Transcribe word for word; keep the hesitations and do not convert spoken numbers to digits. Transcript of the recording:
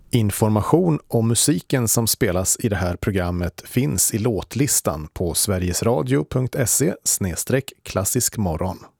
Information om musiken som spelas i det här programmet finns i låtlistan på sverigesradio punkt se slash klassisk morgon.